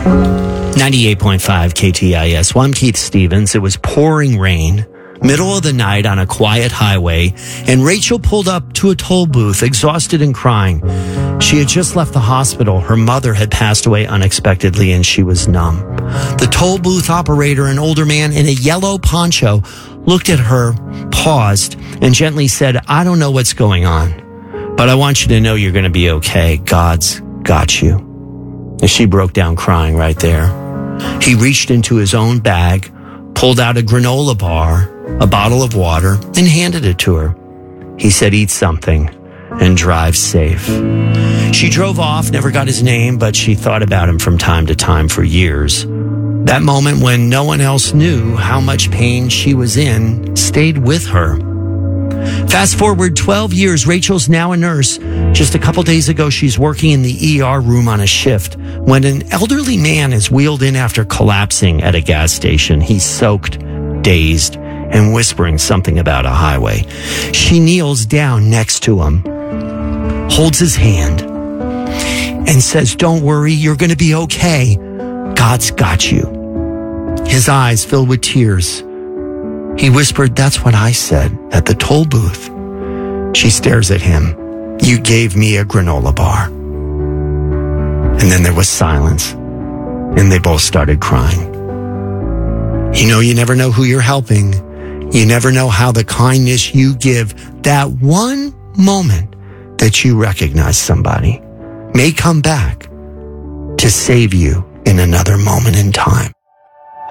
98.5 KTIS. Well, I'm Keith Stevens. It was pouring rain, middle of the night on a quiet highway, and Rachel pulled up to a toll booth, exhausted and crying. She had just left the hospital. Her mother had passed away unexpectedly, and she was numb. The toll booth operator, an older man in a yellow poncho, looked at her, paused, and gently said, "I don't know what's going on, but I want you to know you're going to be okay. God's got you." And she broke down crying right there. He reached into his own bag, pulled out a granola bar, a bottle of water, and handed it to her. He said, "Eat something and drive safe." She drove off, never got his name, but she thought about him from time to time for years. That moment when no one else knew how much pain she was in stayed with her. Fast forward 12 years, Rachel's now a nurse. Just a couple days ago, she's working in the ER room on a shift when an elderly man is wheeled in after collapsing at a gas station. He's soaked, dazed, and whispering something about a highway. She kneels down next to him, holds his hand, and says, "Don't worry, you're going to be okay. God's got you." His eyes filled with tears. He whispered, "That's what I said at the toll booth." She stares at him. "You gave me a granola bar." And then there was silence, and they both started crying. You never know who you're helping. You never know how the kindness you give, that one moment that you recognize somebody, may come back to save you in another moment in time.